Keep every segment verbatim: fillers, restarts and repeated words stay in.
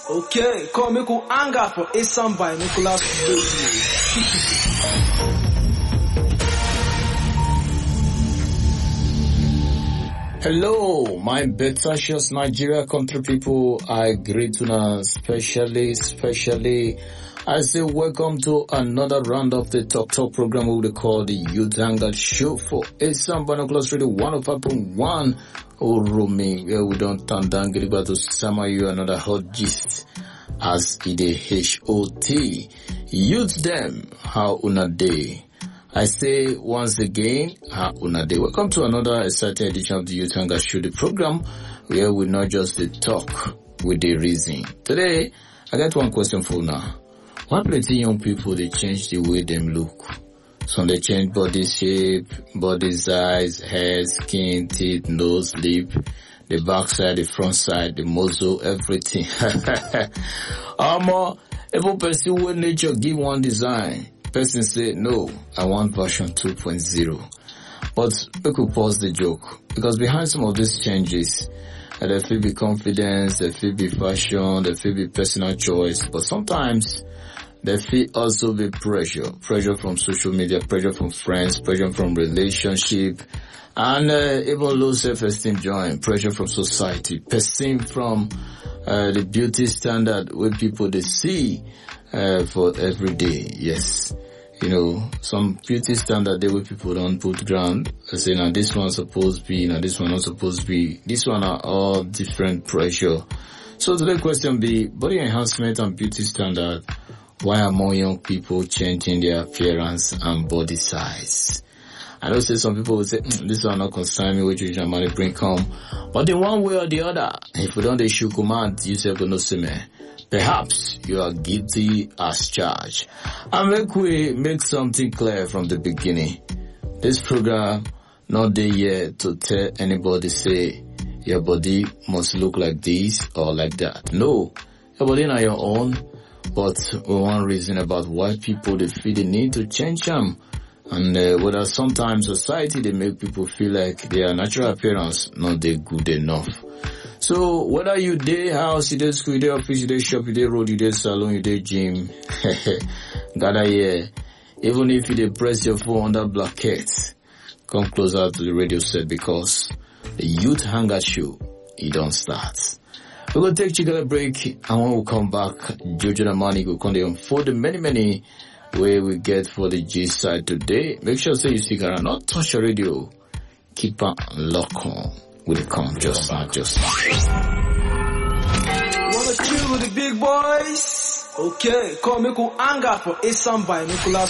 Okay, come make we hang out for a song by Nicholas Hello, my Betasious Nigeria country people. I greet you now, especially, especially. I say welcome to another round of the Talk Talk program we will call the Youth Hangout Show for Assam Binoculars Radio one oh five point one. Oh, Rumi, where we don't turn down, get about to summer you another hot gist as it a H O T. Youth them, how una day. I say once again, how una day. Welcome to another exciting edition of the Youth Hangout Show, the program where we not just the talk with the reason. Today, I got one question for now. Why plenty young people, they change the way them look? Some they change body shape, body size, hair, skin, teeth, nose, lip, the back side, the front side, the muzzle, everything. Um, if a person with nature give one design, person say, no, I want version two point oh. But we could pause the joke, because behind some of these changes, uh, there feel be confidence, there feel be fashion, there feel be personal choice, but sometimes there feel also be pressure, pressure from social media, pressure from friends, pressure from relationship, and uh, even low self-esteem join, pressure from society, person from uh, the beauty standard where people they see uh, for every day. Yes, you know, some beauty standard they where people don't put ground. I say now this one supposed to be, now this one not supposed to be. This one are all different pressure. So today's question be body enhancement and beauty standard. Why are more young people changing their appearance and body size? I know say some people will say, mm, this one not concern me, which is your money bring home. But in one way or the other, if we don't issue command, you say, no see me. Perhaps you are guilty as charged. And make we make something clear from the beginning. This program not there yet to tell anybody say your body must look like this or like that. No, your body not your own. But one reason about why people they feel the need to change them, and uh, whether sometimes society they make people feel like their natural appearance not they good enough. So whether you day house, you day school, you day office, you day shop, you day road, you day salon, you day gym, gather here. Even if you dey press your phone under blanket, come closer to the radio set because the Youth Hangout Show it don't start. We're going to take a break, and when we come back, Jojo Damani will come on for the many, many way we get for the G side today. Make sure say you stick around, not touch your radio. Keep on lock on with the come just now, just now. Wanna chill with the big boys? Okay, come make we hang out for a song by Nicholas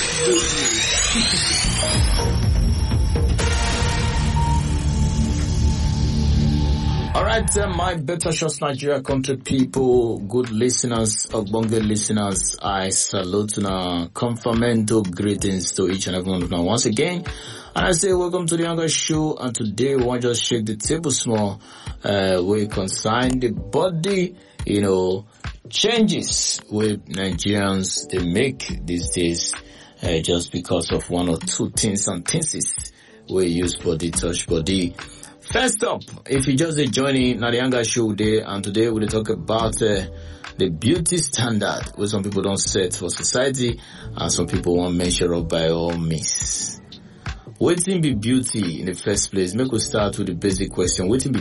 Alright, uh, my Betasious Nigeria country people, good listeners, Ogbonge listeners, I salute now, confirmando greetings to each and every one of you once again. And I say welcome to the Younger Show, and today we want to just shake the table small, uh, we consign the body, you know, changes with Nigerians they make these days, uh, just because of one or two things and things we use body, touch body. First up, if you just joining now the Younger Show day, and today we'll talk about uh, the beauty standard where some people don't set for society and some people want measure up by all means. What be beauty in the first place? Make us start with the basic question. What be